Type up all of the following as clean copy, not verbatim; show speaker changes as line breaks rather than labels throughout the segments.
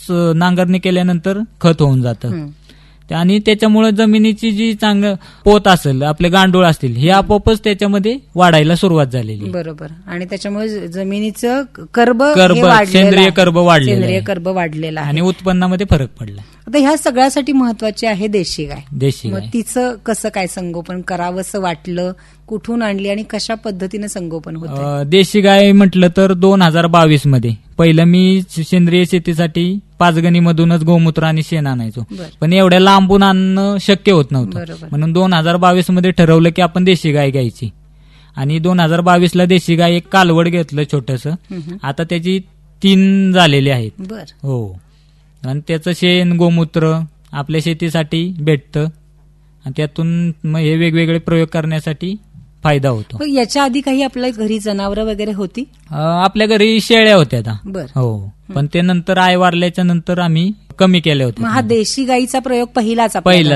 नांगरणी केल्यानंतर खत होऊन जातं. आणि त्याच्यामुळे जमिनीची जी पोत असेल, आपले गांडूळ असतील, हे आपोआपच त्याच्यामध्ये वाढायला सुरुवात झालेली.
बरोबर. आणि त्याच्यामुळे जमिनीचं कर्ब
सेंद्रिय कर्ब
वाढलेला आहे
आणि उत्पन्नामध्ये फरक पडला.
आता ह्या सगळ्यासाठी महत्वाची आहे देशी गाय.
मग
तिचं कसं काय संगोपन करावंसं वाटलं, कुठून आणली आणि कशा पद्धतीने संगोपन होतं?
देशी गाय म्हटलं तर 2022 मध्ये पहिलं मी सेंद्रिय शेतीसाठी पाचगणीमधूनच गोमूत्र आणि शेण आणायचो, पण एवढ्या लांबून आणणं शक्य होत नव्हतं. म्हणून 2022 मध्ये ठरवलं की आपण देशी गाय घ्यायची. आणि 2022 देशी गाय एक कालवड घेतलं छोटस. आता त्याची 3 झालेली आहेत. हो. आणि त्याचं शेण गोमूत्र आपल्या शेतीसाठी भेटतं आणि त्यातून हे वेगवेगळे प्रयोग करण्यासाठी फायदा होतो.
याच्या आधी काही आपल्या घरी जनावरं वगैरे होती?
आपल्या घरी शेळ्या होत्या. हो. पण ते नंतर आई वारल्याच्या नंतर आम्ही कमी केले होते.
हा देशी गाईचा प्रयोग पहिलाच.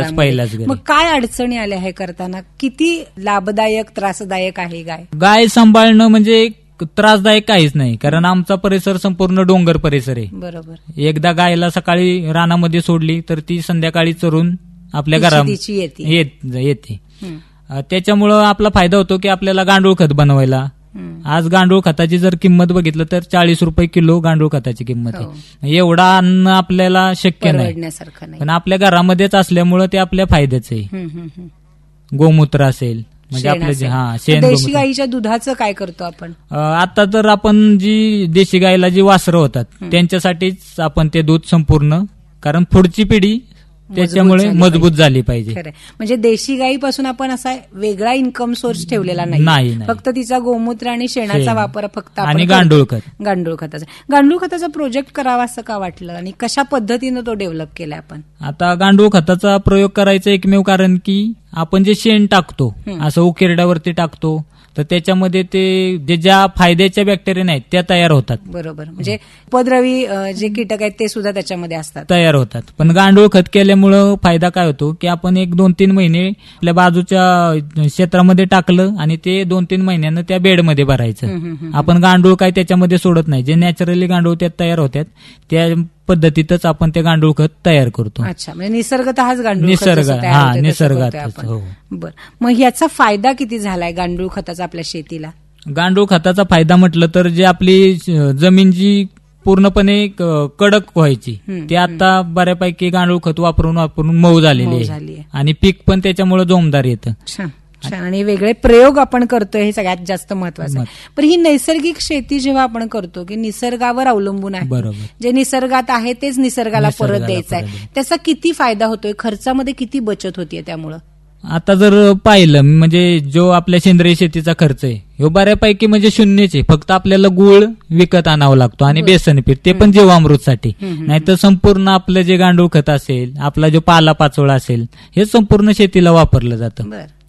मग काय अडचणी आल्या हे करताना? किती लाभदायक त्रासदायक आहे गाय
सांभाळणं? म्हणजे त्रासदायक काहीच नाही, कारण आमचा परिसर संपूर्ण डोंगर परिसर आहे.
बरोबर.
एकदा गायला सकाळी रानामध्ये सोडली तर ती संध्याकाळी चरून आपल्या घरामध्ये येते. त्याच्यामुळं आपला फायदा होतो की आपल्याला गांडूळ खत बनवायला. आज गांडूळ खताची जर किंमत बघितलं तर 40 रुपये किलो गांडूळ खताची किंमत आहे. एवढा अन्न आपल्याला शक्य नाही, पण आपल्या घरामध्येच असल्यामुळं ते आपल्या फायद्याचं आहे. गोमूत्र असेल म्हणजे आपलं शेण.
देशी गाईच्या दुधाचं काय करतो आपण?
आता तर आपण जी देशी गायला जी वासरं होतात त्यांच्यासाठीच आपण ते दूध संपूर्ण, कारण पुढची पिढी त्याच्यामुळे मजबूत झाली पाहिजे.
म्हणजे देशी गायीपासून आपण असा वेगळा इन्कम सोर्स ठेवलेला नाही, फक्त तिचा गोमूत्र आणि शेणाचा वापर फक्त
आणि गांडूळ
खताचा प्रोजेक्ट करावा असं का वाटलं आणि कशा पद्धतीनं तो डेव्हलप केला आपण?
आता गांडूळ खताचा प्रयोग करायचं एकमेव कारण की आपण जे शेण टाकतो असं उकिरड्यावरती टाकतो तर त्याच्यामध्ये ते ज्या फायद्याच्या बॅक्टेरिया आहेत त्या तयार होतात.
बरोबर. म्हणजे उपद्रवी जे कीटक आहेत ते सुद्धा त्याच्यामध्ये असतात,
तयार होतात. पण गांडूळ खत केल्यामुळं फायदा काय होतो की आपण 1-2-3 महिने आपल्या बाजूच्या क्षेत्रामध्ये टाकलं आणि ते 2-3 महिन्यानं त्या बेडमध्ये भरायचं. आपण गांडूळ काय त्याच्यामध्ये सोडत नाही. जे नॅचरली गांडूळ त्यात तयार होतात त्या पद्धतीतच आपण ते गांडूळ खत तयार करतो.
अच्छा. म्हणजे निसर्गतःच गांडूळ
निसर्गात.
बरं. मग याचा फायदा किती झालाय गांडूळ खताचा आपल्या शेतीला?
गांडूळ खताचा फायदा म्हटलं तर जे आपली जमीन जी पूर्णपणे कडक व्हायची ती आता बऱ्यापैकी गांडूळ खत वापरून मऊ झालेली आहे आणि पीक पण त्याच्यामुळे जोमदार येतं.
आणि वेगळे प्रयोग आपण करतोय हे सगळ्यात जास्त महत्वाचं आहे. पण ही नैसर्गिक शेती जेव्हा आपण करतो की निसर्गावर अवलंबून आहे,
बरोबर,
जे निसर्गात आहे तेच निसर्गाला परत द्यायचं आहे, त्याचा किती फायदा होतोय? खर्चामध्ये किती बचत होतीये त्यामुळं?
आता जर पाहिलं म्हणजे जो आपल्या सेंद्रिय शेतीचा खर्च आहे हे बऱ्यापैकी म्हणजे शून्यच आहे. फक्त आपल्याला गुळ विकत आणावं लागतो आणि बेसन पीठ, ते पण जीवामृतसाठी. नाहीतर संपूर्ण आपलं जे गांडूळ खत असेल, आपला जो पाला पाचोळा असेल, हे संपूर्ण शेतीला वापरलं जातं.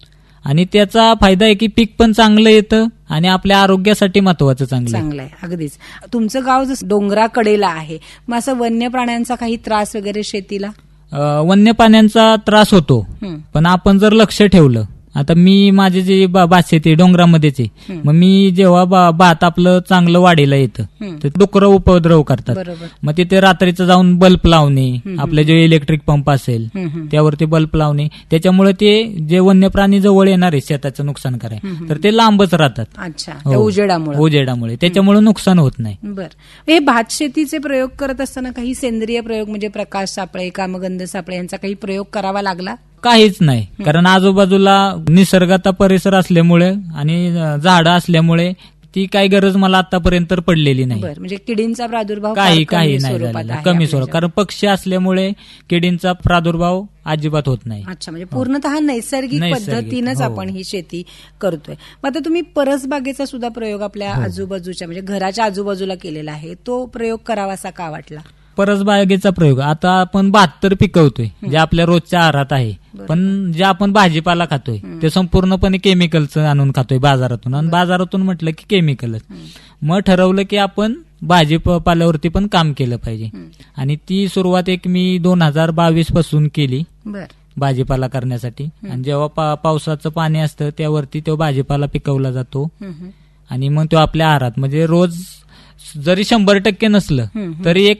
आणि त्याचा फायदा आहे की पीक पण चांगलं येतं आणि आपल्या आरोग्यासाठी महत्वाचं चांगलं आहे.
अगदीच. तुमचं गाव जसं डोंगराकडेला आहे, मग असं वन्य प्राण्यांचा काही त्रास वगैरे शेतीला?
वन्य प्राण्यांचा त्रास होतो, पण आपण जर लक्ष ठेवलं. आता मी माझे जे भात शेती डोंगरामध्येच आहे, मग मी जेव्हा भात आपलं चांगलं वाढीला येतं तर डुकरं उपद्रव करतात. मग तिथे रात्रीचं जाऊन बल्ब लावणे, आपले जे इलेक्ट्रिक पंप असेल त्यावरती बल्ब लावणे, त्याच्यामुळे ते जे वन्य प्राणी जवळ येणार आहे शेताचं नुकसान करायला तर ते लांबच राहतात.
अच्छा. उजेडामुळे
त्याच्यामुळे नुकसान होत नाही.
बरं. हे भात शेतीचे प्रयोग करत असताना काही सेंद्रिय प्रयोग म्हणजे प्रकाश सापळे, कामगंध सापळे यांचा काही प्रयोग करावा लागला?
काहीच नाही, कारण आजूबाजूला निसर्गाचा परिसर असल्यामुळे आणि झाडं असल्यामुळे ती काही गरज मला आतापर्यंत पडलेली नाही.
म्हणजे किडींचा प्रादुर्भाव
काही नाही, कमी स्वरूप, कारण पक्षी असल्यामुळे किडींचा प्रादुर्भाव अजिबात होत नाही.
अच्छा. म्हणजे पूर्णतः नैसर्गिक पद्धतीनंच आपण ही शेती करतोय. मग आता तुम्ही परसबागेचा सुद्धा प्रयोग आपल्या आजूबाजूच्या म्हणजे घराच्या आजूबाजूला केलेला आहे, तो प्रयोग करावासा का वाटला?
परसबागेचा प्रयोग, आता आपण भात तर पिकवतोय जे आपल्या रोजच्या आहारात आहे, पण जे आपण भाजीपाला खातोय ते संपूर्णपणे केमिकलचं आणून खातोय बाजारातून, आणि बाजारातून म्हटलं की केमिकलच. मग ठरवलं की आपण भाजीपाल्यावरती पण काम केलं पाहिजे, आणि ती सुरुवात मी 2022 पासून केली भाजीपाला करण्यासाठी. आणि जेव्हा पावसाचं पाणी असतं त्यावरती तो भाजीपाला पिकवला जातो, आणि मग तो आपल्या आहारात म्हणजे रोज जरी 100% नसलं तरी एक